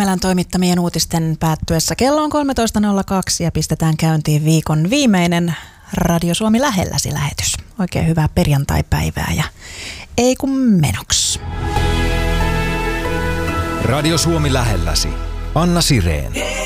Himmelän toimittamien uutisten päättyessä kello on 13.02 ja pistetään käyntiin viikon viimeinen Radio Suomi lähelläsi lähetys. Oikein hyvää perjantaipäivää ja ei kun menoks. Radio Suomi lähelläsi. Anna Sireen.